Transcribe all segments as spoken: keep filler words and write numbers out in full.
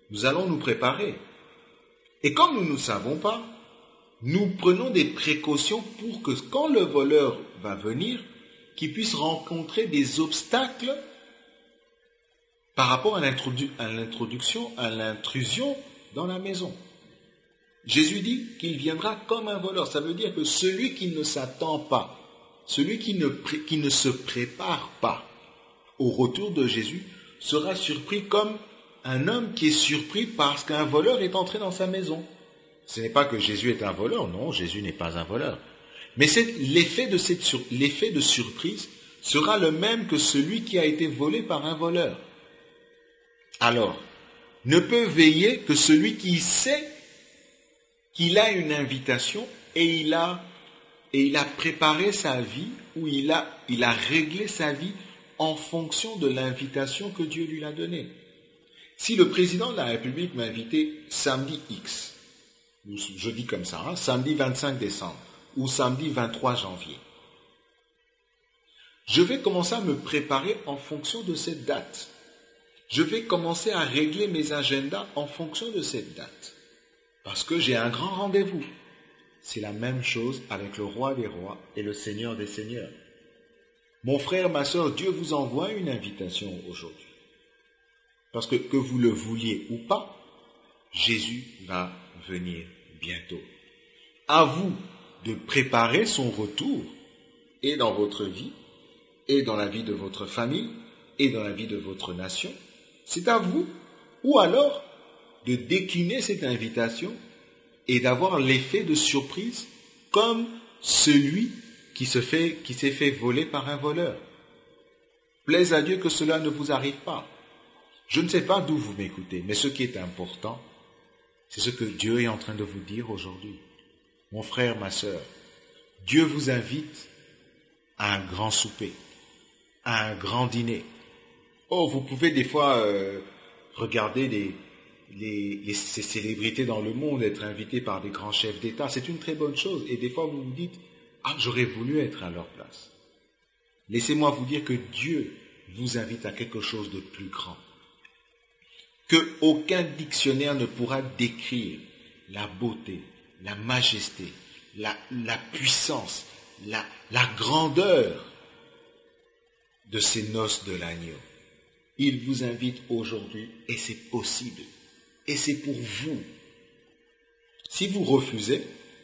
Nous allons nous préparer. Et comme nous ne savons pas, nous prenons des précautions pour que quand le voleur va venir, qu'il puisse rencontrer des obstacles par rapport à l'introdu- à l'introduction, à l'intrusion dans la maison. Jésus dit qu'il viendra comme un voleur. Ça veut dire que celui qui ne s'attend pas, celui qui ne, pré- qui ne se prépare pas au retour de Jésus, sera surpris comme un homme qui est surpris parce qu'un voleur est entré dans sa maison. Ce n'est pas que Jésus est un voleur, non, Jésus n'est pas un voleur. Mais c'est l'effet de, cette sur, l'effet de surprise sera le même que celui qui a été volé par un voleur. Alors, ne peut veiller que celui qui sait qu'il a une invitation et il a, et il a préparé sa vie, ou il a, il a réglé sa vie en fonction de l'invitation que Dieu lui a donnée. Si le président de la République m'a invité samedi X, je dis comme ça, hein, samedi vingt-cinq décembre ou samedi vingt-trois janvier, je vais commencer à me préparer en fonction de cette date. Je vais commencer à régler mes agendas en fonction de cette date. Parce que j'ai un grand rendez-vous. C'est la même chose avec le roi des rois et le seigneur des seigneurs. Mon frère, ma soeur, Dieu vous envoie une invitation aujourd'hui. Parce que que vous le vouliez ou pas, Jésus va venir bientôt. À vous de préparer son retour, et dans votre vie, et dans la vie de votre famille, et dans la vie de votre nation. C'est à vous, ou alors, de décliner cette invitation et d'avoir l'effet de surprise comme celui qui se fait, qui s'est fait voler par un voleur. Plaise à Dieu que cela ne vous arrive pas. Je ne sais pas d'où vous m'écoutez, mais ce qui est important, c'est ce que Dieu est en train de vous dire aujourd'hui. Mon frère, ma sœur, Dieu vous invite à un grand souper, à un grand dîner. Oh, vous pouvez des fois euh, regarder les, les, les, ces célébrités dans le monde, être invité par des grands chefs d'État. C'est une très bonne chose. Et des fois, vous vous dites, ah, j'aurais voulu être à leur place. Laissez-moi vous dire que Dieu vous invite à quelque chose de plus grand, que aucun dictionnaire ne pourra décrire la beauté, la majesté, la, la puissance, la, la grandeur de ces noces de l'agneau. Il vous invite aujourd'hui et c'est possible. Et c'est pour vous. Si vous refusez,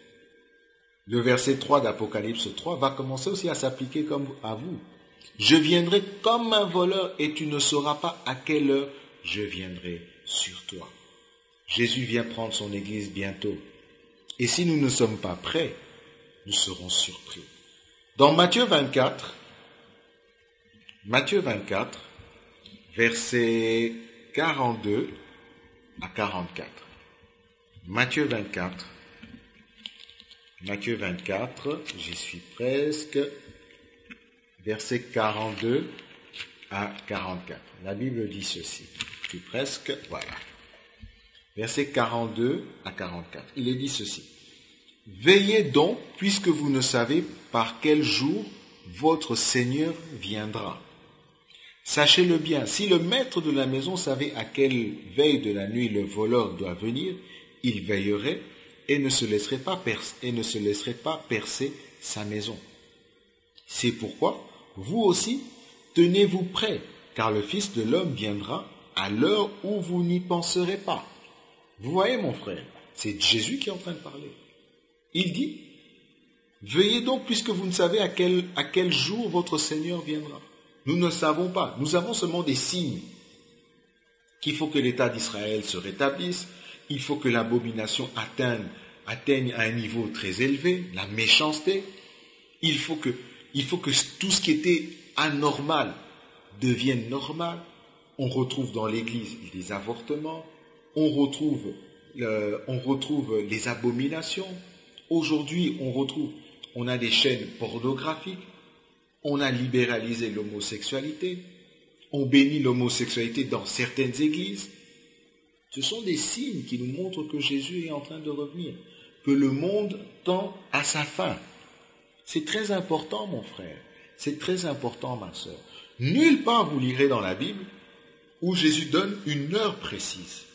le verset trois d'Apocalypse trois va commencer aussi à s'appliquer comme à vous. Je viendrai comme un voleur et tu ne sauras pas à quelle heure je viendrai sur toi. Jésus vient prendre son Église bientôt. Et si nous ne sommes pas prêts, nous serons surpris. Dans Matthieu vingt-quatre, Matthieu vingt-quatre, versets quarante-deux à quarante-quatre. Matthieu vingt-quatre, Matthieu vingt-quatre, j'y suis presque, versets quarante-deux à quarante-quatre. La Bible dit ceci. Je suis presque, voilà. Versets quarante-deux à quarante-quatre. Il est dit ceci. Veillez donc, puisque vous ne savez par quel jour votre Seigneur viendra. Sachez-le bien, si le maître de la maison savait à quelle veille de la nuit le voleur doit venir, il veillerait et ne se laisserait pas percer, et ne se laisserait pas percer sa maison. C'est pourquoi, vous aussi, tenez-vous prêts, car le Fils de l'homme viendra à l'heure où vous n'y penserez pas. Vous voyez, mon frère, c'est Jésus qui est en train de parler. Il dit, veillez donc puisque vous ne savez à quel, à quel jour votre Seigneur viendra. Nous ne savons pas. Nous avons seulement des signes qu'il faut que l'État d'Israël se rétablisse, il faut que l'abomination atteigne, atteigne à un niveau très élevé, la méchanceté. Il faut que, il faut que tout ce qui était anormal devienne normal. On retrouve dans l'Église les avortements, on retrouve, euh, on retrouve les abominations. Aujourd'hui, on retrouve, on a des chaînes pornographiques, on a libéralisé l'homosexualité, on bénit l'homosexualité dans certaines églises. Ce sont des signes qui nous montrent que Jésus est en train de revenir, que le monde tend à sa fin. C'est très important, mon frère, c'est très important, ma sœur. Nulle part vous lirez dans la Bible où Jésus donne une heure précise.